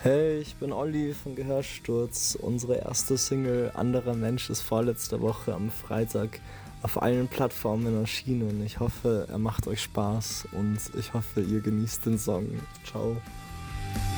Hey, ich bin Olli von Gehörsturz. Unsere erste Single Anderer Mensch ist vorletzte Woche am Freitag auf allen Plattformen erschienen. Ich hoffe, er macht euch Spaß und ich hoffe, ihr genießt den Song. Ciao.